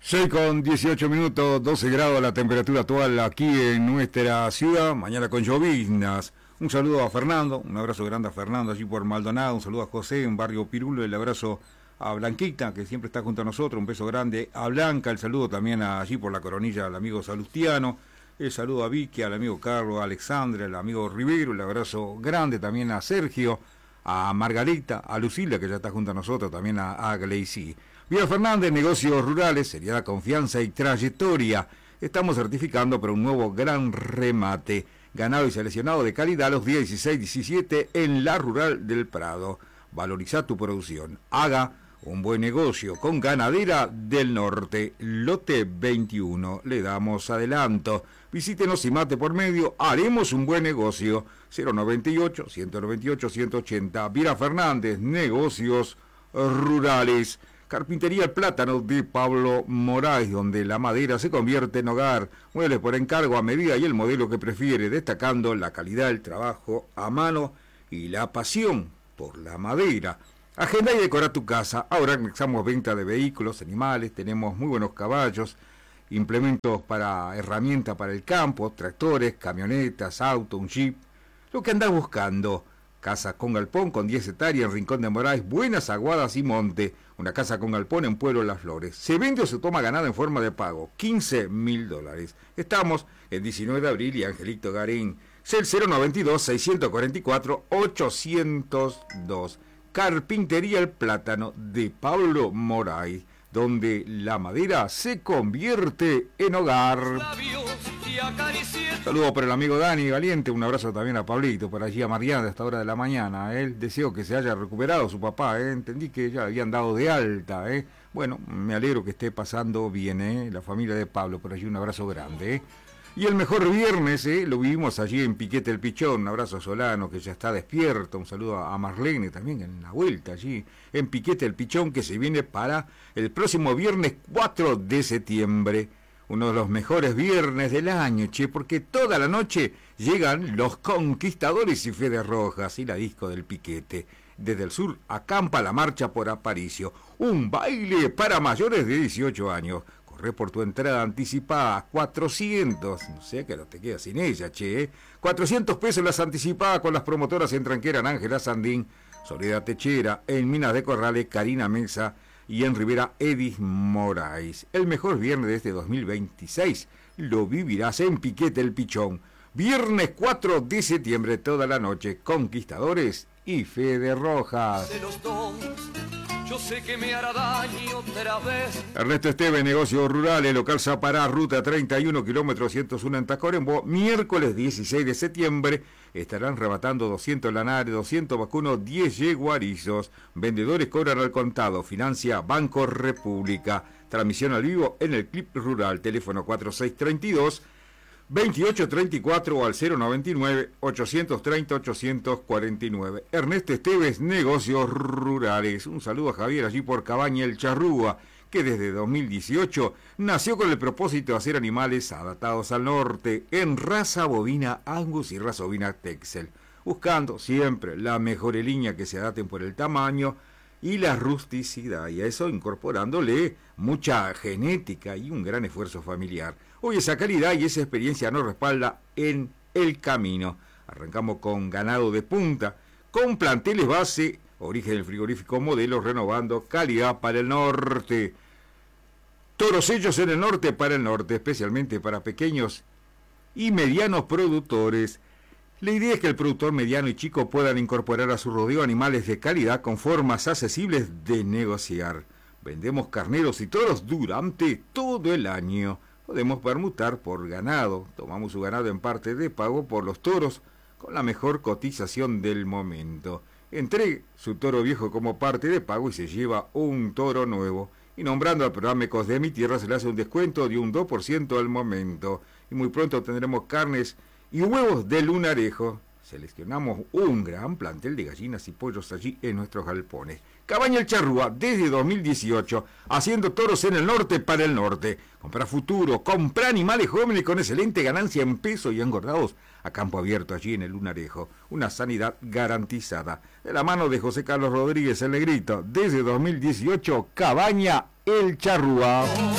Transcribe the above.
6:18, 12 grados la temperatura actual aquí en nuestra ciudad, mañana con lloviznas. Un saludo a Fernando, un abrazo grande a Fernando allí por Maldonado, un saludo a José en Barrio Pirulo, el abrazo a Blanquita, que siempre está junto a nosotros, un beso grande a Blanca, el saludo también allí por la Coronilla al amigo Salustiano, el saludo a Vicky, al amigo Carlos, a Alexandra, al amigo Rivero, el abrazo grande también a Sergio, a Margarita, a Lucila, que ya está junto a nosotros, también a Gleicy. Vía Fernández, negocios rurales, seriedad, confianza y trayectoria. Estamos certificando para un nuevo gran remate. Ganado y seleccionado de calidad los días 16 y 17 en la Rural del Prado. Valoriza tu producción. Haga un buen negocio con Ganadera del Norte. Lote 21. Le damos adelanto. Visítenos y mate por medio. Haremos un buen negocio. 098-198-180. Vía Fernández, negocios rurales. Carpintería El Plátano de Pablo Moraes, donde la madera se convierte en hogar. Muebles por encargo a medida y el modelo que prefiere, destacando la calidad, el trabajo a mano y la pasión por la madera. Agenda y decora tu casa. Ahora anexamos venta de vehículos, animales, tenemos muy buenos caballos, implementos para herramientas para el campo, tractores, camionetas, auto, un jeep. Lo que andás buscando. Casa con galpón con 10 hectáreas en Rincón de Moraes, buenas aguadas y monte. Una casa con galpón en Pueblo Las Flores. Se vende o se toma ganado en forma de pago. $15.000. Estamos el 19 de abril y Angelito Garín. Cel 092-644-802. Carpintería El Plátano de Pablo Moraes, donde la madera se convierte en hogar. Saludos para el amigo Dani Valiente, un abrazo también a Pablito, por allí a Mariana a esta hora de la mañana. Él deseo que se haya recuperado su papá, entendí que ya habían dado de alta. Bueno, me alegro que esté pasando bien, la familia de Pablo, por allí un abrazo grande. Y el mejor viernes, lo vivimos allí en Piquete el Pichón, un abrazo a Solano que ya está despierto, un saludo a Marlene también en la vuelta allí en Piquete el Pichón, que se viene para el próximo viernes 4 de septiembre. Uno de los mejores viernes del año, porque toda la noche llegan los Conquistadores y Fede Rojas y la disco del Piquete. Desde el sur acampa la marcha por Aparicio. Un baile para mayores de 18 años. Corre por tu entrada anticipada, 400. No sé, que no te quedas sin ella, 400 pesos las anticipadas con las promotoras en Tranquera, Ángela Sandín, Soledad Techera, en Minas de Corrales, Karina Mesa, y en Rivera, Edith Moraes. El mejor viernes de este 2026 lo vivirás en Piquete el Pichón. Viernes 4 de septiembre, toda la noche, Conquistadores y Fede Rojas. Yo sé que me hará daño otra vez. Ernesto Esteve, negocios rurales, local Zapará, ruta 31, kilómetro 101 en Tacuarembó. Miércoles 16 de septiembre estarán rebatando 200 lanares, 200 vacunos, 10 yeguarizos. Vendedores cobran al contado. Financia Banco República. Transmisión al vivo en el Clip Rural. Teléfono 4632-2834 o al 099-830-849. Ernesto Esteves, negocios rurales. Un saludo a Javier allí por Cabaña El Charrúa, que desde 2018 nació con el propósito de hacer animales adaptados al norte en raza bovina Angus y raza bovina Texel, buscando siempre la mejor línea que se adapten por el tamaño y la rusticidad, y a eso incorporándole mucha genética y un gran esfuerzo familiar. Hoy esa calidad y esa experiencia nos respalda en el camino. Arrancamos con ganado de punta, con planteles base, origen del frigorífico Modelo, renovando calidad para el norte. Toros hechos en el norte para el norte, especialmente para pequeños y medianos productores. La idea es que el productor mediano y chico puedan incorporar a su rodeo animales de calidad con formas accesibles de negociar. Vendemos carneros y toros durante todo el año. Podemos permutar por ganado. Tomamos su ganado en parte de pago por los toros con la mejor cotización del momento. Entregue su toro viejo como parte de pago y se lleva un toro nuevo. Y nombrando al programa Ecos de mi Tierra se le hace un descuento de un 2% al momento. Y muy pronto tendremos carnes y huevos de lunarejo. Seleccionamos un gran plantel de gallinas y pollos allí en nuestros galpones. Cabaña El Charrúa, desde 2018, haciendo toros en el norte para el norte. Compra futuro, compra animales jóvenes con excelente ganancia en peso y engordados a campo abierto allí en el lunarejo. Una sanidad garantizada. De la mano de José Carlos Rodríguez, el Negrito, desde 2018, Cabaña El Charrúa.